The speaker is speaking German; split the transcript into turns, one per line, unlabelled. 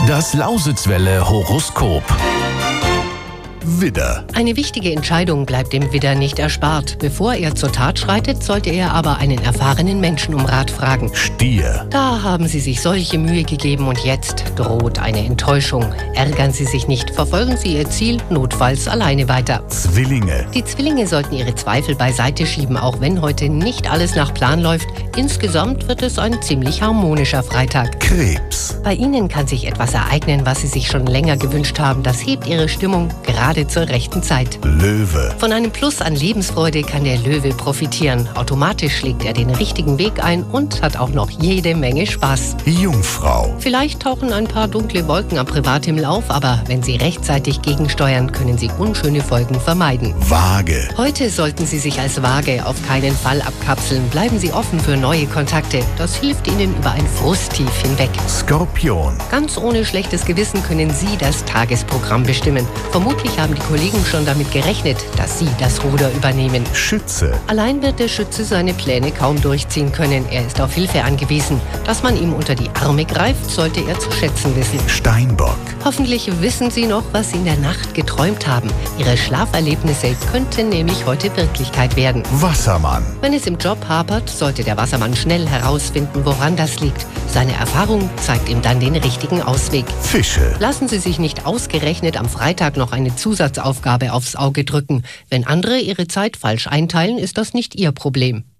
Das Lausitzwelle Horoskop. Widder.
Eine wichtige Entscheidung bleibt dem Widder nicht erspart. Bevor er zur Tat schreitet, sollte er aber einen erfahrenen Menschen um Rat fragen.
Stier.
Da haben Sie sich solche Mühe gegeben und jetzt droht eine Enttäuschung. Ärgern Sie sich nicht, verfolgen Sie Ihr Ziel notfalls alleine weiter.
Zwillinge.
Die Zwillinge sollten ihre Zweifel beiseite schieben, auch wenn heute nicht alles nach Plan läuft. Insgesamt wird es ein ziemlich harmonischer Freitag.
Krebs.
Bei Ihnen kann sich etwas ereignen, was Sie sich schon länger gewünscht haben. Das hebt Ihre Stimmung gerade zur rechten Zeit.
Löwe.
Von einem Plus an Lebensfreude kann der Löwe profitieren. Automatisch schlägt er den richtigen Weg ein und hat auch noch jede Menge Spaß.
Jungfrau.
Vielleicht tauchen ein paar dunkle Wolken am Privathimmel auf, aber wenn Sie rechtzeitig gegensteuern, können Sie unschöne Folgen vermeiden.
Waage.
Heute sollten Sie sich als Waage auf keinen Fall abkapseln. Bleiben Sie offen für neue Kontakte. Das hilft Ihnen über ein Frusttief hinweg.
Skorpion.
Ganz ohne schlechtes Gewissen können Sie das Tagesprogramm bestimmen. Vermutlich haben die Kollegen schon damit gerechnet, dass Sie das Ruder übernehmen.
Schütze.
Allein wird der Schütze seine Pläne kaum durchziehen können. Er ist auf Hilfe angewiesen. Dass man ihm unter die Arme greift, sollte er zu schätzen wissen.
Steinbock.
Hoffentlich wissen Sie noch, was Sie in der Nacht geträumt haben. Ihre Schlaferlebnisse könnten nämlich heute Wirklichkeit werden.
Wassermann.
Wenn es im Job hapert, sollte der Wassermann schnell herausfinden, woran das liegt. Seine Erfahrung zeigt ihm dann den richtigen Ausweg.
Fische.
Lassen Sie sich nicht ausgerechnet am Freitag noch eine Zusatzaufgabe aufs Auge drücken. Wenn andere ihre Zeit falsch einteilen, ist das nicht Ihr Problem.